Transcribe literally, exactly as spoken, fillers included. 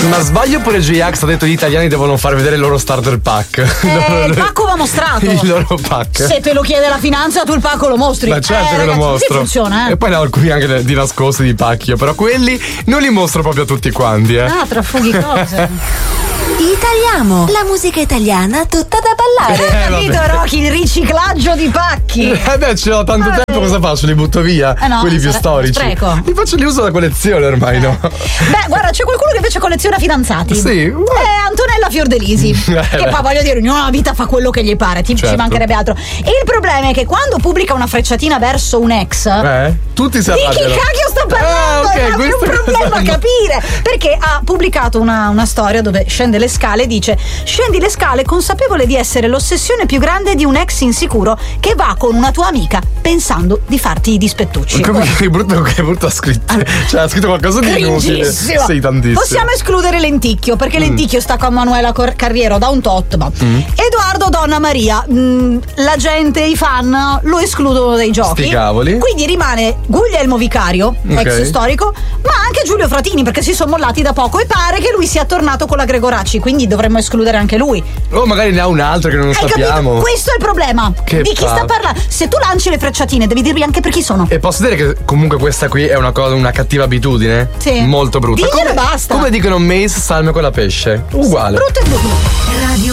Ma sbaglio pure J-Ax ha detto gli italiani devono far vedere il loro starter pack. Eh, il pacco va mostrato. Il loro pack. Se te lo chiede la finanza, tu il pacco lo mostri. Ma certo eh, che ragazzi, lo mostro. Così funziona, eh. E poi ne ho alcuni anche di nascosti di pacchi, però quelli non li mostro proprio a tutti quanti, eh. Ah, trafughi cose. Italiamo, la musica italiana tutta da ballare. Eh, Capito, vabbè. Rocky? Il riciclaggio di pacchi. Eh beh, ce l'ho tanto Eh. tempo, cosa faccio? Li butto via? Eh no, Quelli più sare- storici. spreco. Li faccio, li uso da collezione ormai, no? Beh, guarda, c'è qualcuno che invece colleziona fidanzati. Sì. È Antonella Fiordelisi. che beh. poi voglio dire, ognuno nella vita fa quello che gli pare, ti, Certo. ci mancherebbe altro. E il problema è che quando pubblica una frecciatina verso un ex. Eh? Tutti si Di chi arrabbiano. cacchio sto parlando? Ah, ok, è proprio un questo- problema a capire. Perché ha pubblicato una, una storia dove scende le scale e dice: scendi le scale consapevole di essere l'ossessione più grande di un ex insicuro che va con una tua amica pensando di farti i dispettucci. Come che brutto, che brutto ha scritto. Cioè, ha scritto qualcosa di inutile. Cringissimo. Sì, tantissimo. Possiamo escludere Lenticchio, perché Lenticchio sta con Manuela Cor- Carriero da un tot. Ma. Mm. Edoardo Donna Maria, mh, la gente, i fan lo escludono dai giochi. Sti cavoli. Quindi rimane Guglielmo Vicario, Ok. ex storico, ma anche Giulio Fratini, perché si sono mollati da poco e pare che lui sia tornato con la Gregoracci, quindi dovremmo escludere anche lui. O magari ne ha un altro che non Hai sappiamo. capito? Questo è il problema. Che di chi palle. sta parlando? Se tu lanci le frecciatine, devi dirmi anche per chi sono. E posso dire che comunque questa qui è una cosa, una cattiva abitudine? Sì. Molto brutta. Diglielo Come, e basta. come dicono Mace, salme con la pesce. Uguale. Brutto e brutto. Radio